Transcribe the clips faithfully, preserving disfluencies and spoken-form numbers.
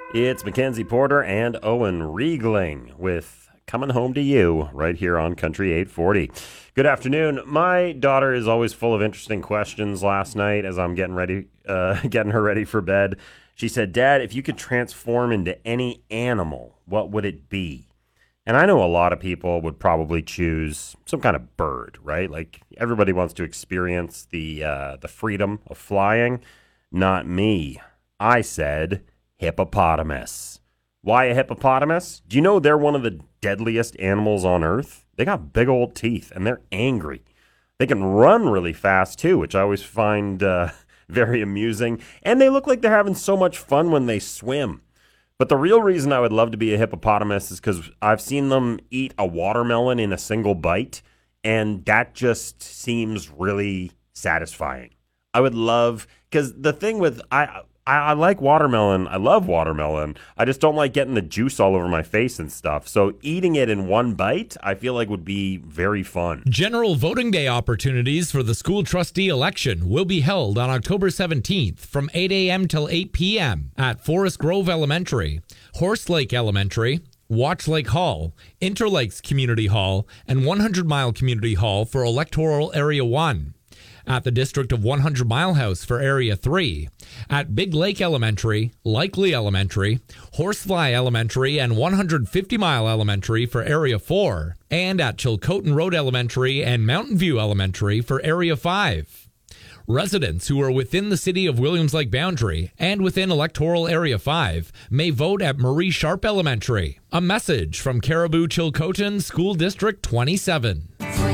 It's Mackenzie Porter and Owen Riegling with Coming Home to You right here on Country eight forty. Good afternoon. My daughter is always full of interesting questions. Last night, as I'm getting ready, uh, getting her ready for bed, she said, "Dad, if you could transform into any animal, what would it be?" And I know a lot of people would probably choose some kind of bird, right? Like everybody wants to experience the uh, the freedom of flying. Not me. I said hippopotamus. Why a hippopotamus? Do you know they're one of the deadliest animals on Earth? They got big old teeth, and they're angry. They can run really fast, too, which I always find uh, very amusing. And they look like they're having so much fun when they swim. But the real reason I would love to be a hippopotamus is because I've seen them eat a watermelon in a single bite, and that just seems really satisfying. I would love, because the thing with, I, I I like watermelon, I love watermelon, I just don't like getting the juice all over my face and stuff. So eating it in one bite, I feel like would be very fun. General voting day opportunities for the school trustee election will be held on October seventeenth from eight a.m. till eight p.m. at Forest Grove Elementary, Horse Lake Elementary, Watch Lake Hall, Interlakes Community Hall, and one hundred mile Community Hall for Electoral Area one. At the District of one hundred mile House for Area three, at Big Lake Elementary, Likely Elementary, Horsefly Elementary, and one hundred fifty mile Elementary for Area four, and at Chilcotin Road Elementary and Mountain View Elementary for Area five. Residents who are within the City of Williams Lake boundary and within Electoral Area five may vote at Marie Sharp Elementary. A message from Caribou Chilcotin School District twenty-seven.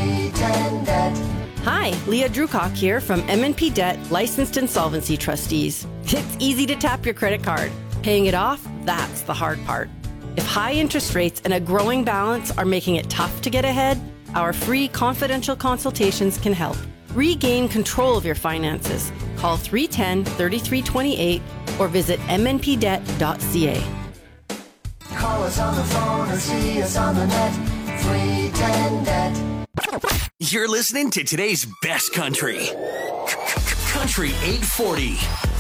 Hi, Leah Drucock here from M and P Debt Licensed Insolvency Trustees. It's easy to tap your credit card. Paying it off, that's the hard part. If high interest rates and a growing balance are making it tough to get ahead, our free confidential consultations can help. Regain control of your finances. Call three one zero, three three two eight or visit m n p debt dot c a. Call us on the phone or see us on the net. three ten debt. You're listening to today's best country. Country eight forty.